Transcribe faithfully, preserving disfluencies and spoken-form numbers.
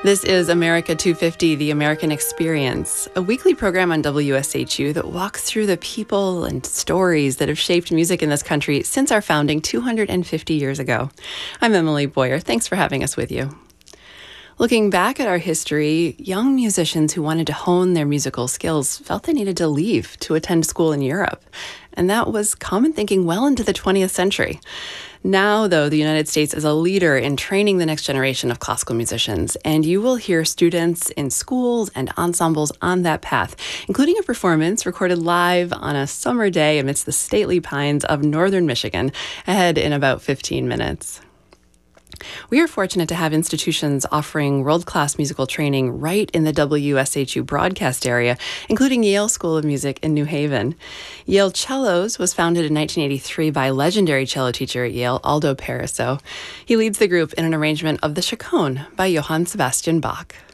This is America two fifty, The American Experience, a weekly program on W S H U that walks through the people and stories that have shaped music in this country since our founding two hundred fifty years ago. I'm Emily Boyer. Thanks for having us with you. Looking back at our history, young musicians who wanted to hone their musical skills felt they needed to leave to attend school in Europe. And that was common thinking well into the twentieth century. Now, though, the United States is a leader in training the next generation of classical musicians, and you will hear students in schools and ensembles on that path, including a performance recorded live on a summer day amidst the stately pines of northern Michigan, ahead in about fifteen minutes. We are fortunate to have institutions offering world-class musical training right in the W S H U broadcast area, including Yale School of Music in New Haven. Yale Cellos was founded in nineteen eighty-three by legendary cello teacher at Yale, Aldo Pariso. He leads the group in an arrangement of the Chaconne by Johann Sebastian Bach.